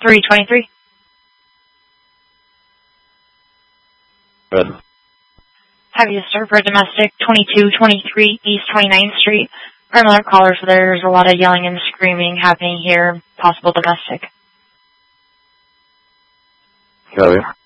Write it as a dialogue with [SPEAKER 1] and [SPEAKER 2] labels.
[SPEAKER 1] 323.
[SPEAKER 2] Good.
[SPEAKER 1] Have you served for domestic 2223 East 29th Street? Another caller, so there's a lot of yelling and screaming happening here. Possible domestic.
[SPEAKER 2] Copy.